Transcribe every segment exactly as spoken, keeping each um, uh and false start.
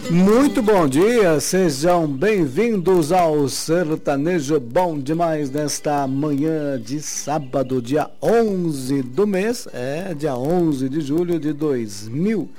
Muito bom dia, sejam bem-vindos ao Sertanejo Bom Demais nesta manhã de sábado, dia onze do mês, é dia onze de julho de dois mil,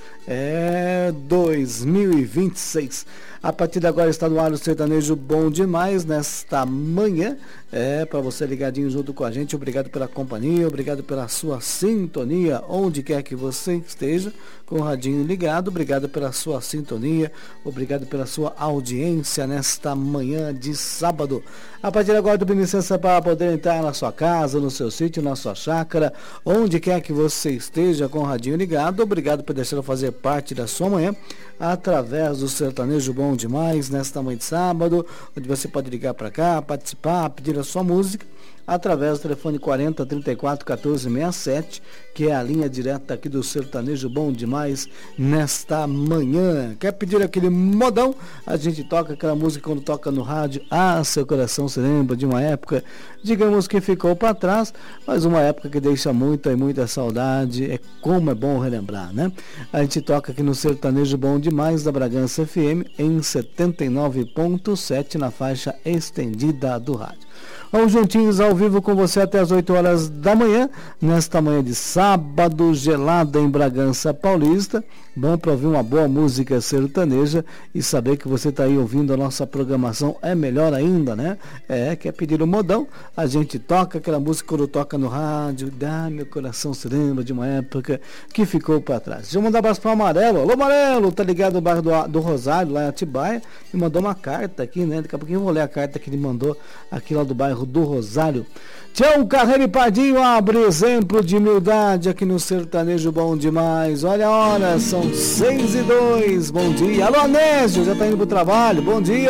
é dois mil e vinte e seis. A partir de agora está no ar o Sertanejo Bom Demais nesta manhã. É, para você ligadinho junto com a gente, obrigado pela companhia, obrigado pela sua sintonia, onde quer que você esteja, com o radinho ligado, obrigado pela sua sintonia, obrigado pela sua audiência nesta manhã de sábado. A partir de agora, eu peço licença para poder entrar na sua casa, no seu sítio, na sua chácara, onde quer que você esteja com o radinho ligado, obrigado por deixar eu fazer parte da sua manhã, através do Sertanejo Bom Demais, nesta manhã de sábado, onde você pode ligar para cá, participar, pedir a sua música, através do telefone quarenta, trinta e quatro, quatorze, sessenta e sete, que é a linha direta aqui do Sertanejo Bom Demais nesta manhã. Quer pedir aquele modão? A gente toca aquela música quando toca no rádio. Ah, seu coração se lembra de uma época, digamos que ficou para trás, mas uma época que deixa muita e muita saudade. É como é bom relembrar, né? A gente toca aqui no Sertanejo Bom Demais da Bragança F M em setenta e nove ponto sete na faixa estendida do rádio. Vamos juntinhos ao vivo com você até as oito horas da manhã, nesta manhã de sábado, gelada em Bragança Paulista. Bom para ouvir uma boa música sertaneja e saber que você está aí ouvindo a nossa programação é melhor ainda, né? É, quer pedir um modão? A gente toca aquela música quando toca no rádio. Ah, meu coração se lembra de uma época que ficou para trás. Deixa eu mandar um abraço para o Amarelo. Alô, Amarelo, tá ligado no bairro do, do Rosário, lá em Atibaia. Me mandou uma carta aqui, né? Daqui a pouquinho eu vou ler a carta que ele mandou aqui lá do bairro do Rosário. Tião Carreiro e Pardinho abre exemplo de humildade aqui no Sertanejo Bom Demais. Olha a hora, são seis e dois. Bom dia. Alô, Anésio, já tá indo pro trabalho. Bom dia.